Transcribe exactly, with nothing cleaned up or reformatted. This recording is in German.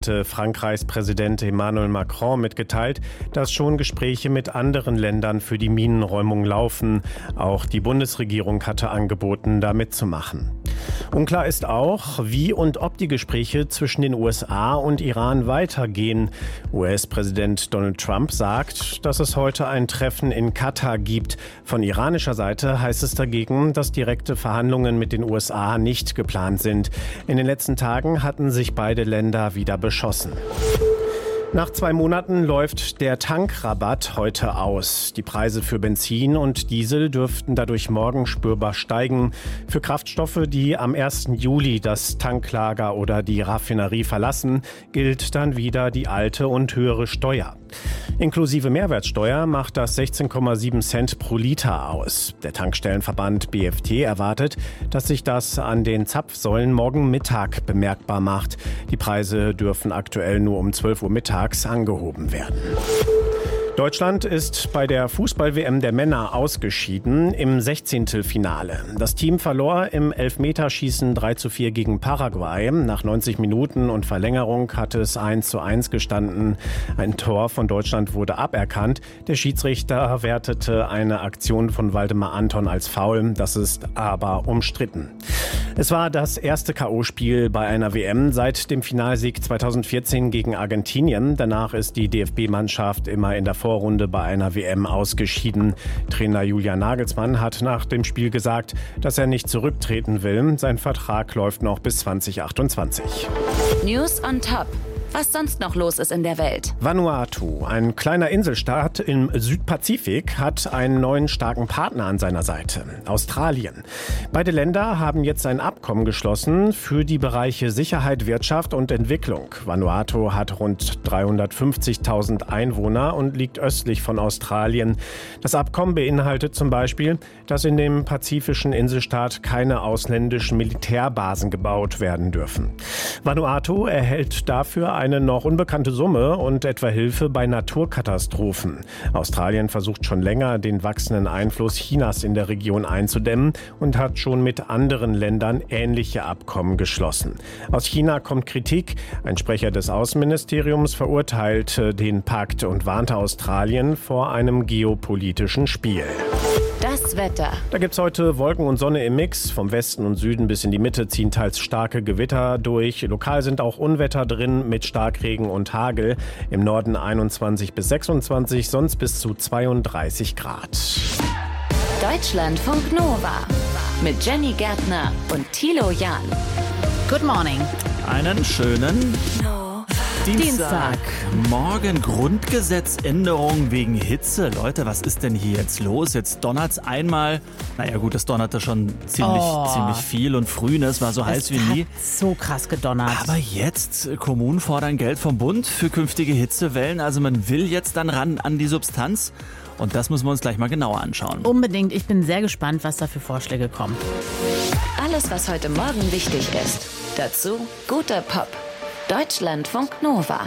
hatte Frankreichs Präsident Emmanuel Macron mitgeteilt, dass schon Gespräche mit anderen Ländern für die Minenräumung laufen. Auch die Bundesregierung hatte angeboten, da mitzumachen. Unklar ist auch, wie und ob die Gespräche zwischen den U S A und Iran weitergehen. U S-Präsident Donald Trump sagt, dass es heute ein Treffen in Katar gibt. Von iranischer Seite heißt es dagegen, dass direkte Verhandlungen mit den U S A nicht geplant sind. In den letzten Tagen hatten sich beide Länder wieder beschossen. Nach zwei Monaten läuft der Tankrabatt heute aus. Die Preise für Benzin und Diesel dürften dadurch morgen spürbar steigen. Für Kraftstoffe, die am ersten Juli das Tanklager oder die Raffinerie verlassen, gilt dann wieder die alte und höhere Steuer. Inklusive Mehrwertsteuer macht das sechzehn Komma sieben Cent pro Liter aus. Der Tankstellenverband B F T erwartet, dass sich das an den Zapfsäulen morgen Mittag bemerkbar macht. Die Preise dürfen aktuell nur um zwölf Uhr mittags angehoben werden. Deutschland ist bei der Fußball-W M der Männer ausgeschieden im Sechzehntelfinale. Das Team verlor im Elfmeterschießen drei zu vier gegen Paraguay. Nach neunzig Minuten und Verlängerung hatte es eins zu eins gestanden. Ein Tor von Deutschland wurde aberkannt. Der Schiedsrichter wertete eine Aktion von Waldemar Anton als Foul. Das ist aber umstritten. Es war das erste K O-Spiel bei einer W M seit dem Finalsieg zweitausendvierzehn gegen Argentinien. Danach ist die D F B-Mannschaft immer in der Vorrunde bei einer W M ausgeschieden. Trainer Julian Nagelsmann hat nach dem Spiel gesagt, dass er nicht zurücktreten will. Sein Vertrag läuft noch bis zwanzig achtundzwanzig. News on Top. Was sonst noch los ist in der Welt. Vanuatu, ein kleiner Inselstaat im Südpazifik, hat einen neuen starken Partner an seiner Seite, Australien. Beide Länder haben jetzt ein Abkommen geschlossen für die Bereiche Sicherheit, Wirtschaft und Entwicklung. Vanuatu hat rund dreihundertfünfzigtausend Einwohner und liegt östlich von Australien. Das Abkommen beinhaltet zum Beispiel, dass in dem pazifischen Inselstaat keine ausländischen Militärbasen gebaut werden dürfen. Vanuatu erhält dafür eine noch unbekannte Summe und etwa Hilfe bei Naturkatastrophen. Australien versucht schon länger, den wachsenden Einfluss Chinas in der Region einzudämmen und hat schon mit anderen Ländern ähnliche Abkommen geschlossen. Aus China kommt Kritik. Ein Sprecher des Außenministeriums verurteilte den Pakt und warnte Australien vor einem geopolitischen Spiel. Das Wetter. Da gibt's heute Wolken und Sonne im Mix. Vom Westen und Süden bis in die Mitte ziehen teils starke Gewitter durch. Lokal sind auch Unwetter drin mit Starkregen und Hagel. Im Norden einundzwanzig bis sechsundzwanzig, sonst bis zu zweiunddreißig Grad. Deutschlandfunk Nova mit Jenny Gärtner und Thilo Jahn. Good morning. Einen schönen Dienstag. Morgen Grundgesetzänderung wegen Hitze. Leute, was ist denn hier jetzt los? Jetzt donnert's einmal. Naja gut, es donnerte schon ziemlich, Oh. ziemlich viel und früh. Ne? Es war so heiß wie nie. Hat so krass gedonnert. Aber jetzt, Kommunen fordern Geld vom Bund für künftige Hitzewellen. Also man will jetzt dann ran an die Substanz. Und das müssen wir uns gleich mal genauer anschauen. Unbedingt. Ich bin sehr gespannt, was da für Vorschläge kommen. Alles, was heute Morgen wichtig ist. Dazu guter Pop. Deutschlandfunk Nova.